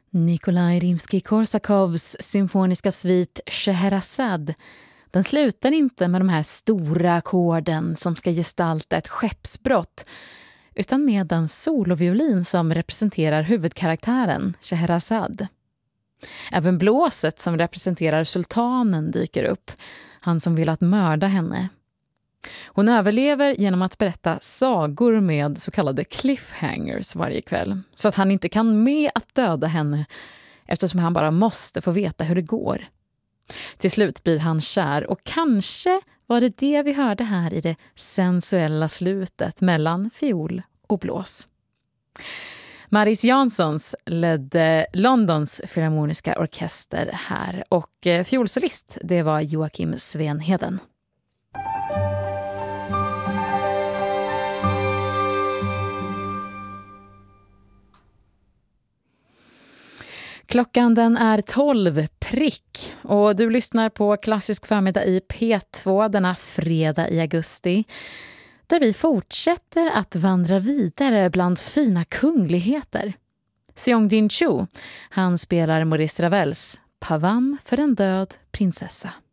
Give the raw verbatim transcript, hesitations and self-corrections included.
Nikolaj Rimskij-Korsakovs symfoniska svit Scheherazade, den slutar inte med de här stora ackorden som ska gestalta ett skeppsbrott, utan med en soloviolin som representerar huvudkaraktären Scheherazade. Även blåset som representerar sultanen dyker upp, han som vill att mörda henne. Hon överlever genom att berätta sagor med så kallade cliffhangers varje kväll, så att han inte kan med att döda henne eftersom han bara måste få veta hur det går. Till slut blir han kär, och kanske var det det vi hörde här i det sensuella slutet mellan fiol och blås. Maris Janssons ledde Londons filharmoniska orkester här, och fiolsolist det var Joakim Svenheden. Klockan den är tolv prick och du lyssnar på Klassisk förmiddag i P två denna fredag i augusti, där vi fortsätter att vandra vidare bland fina kungligheter. Seong-Jin Cho, han spelar Maurice Ravels Pavane för en död prinsessa.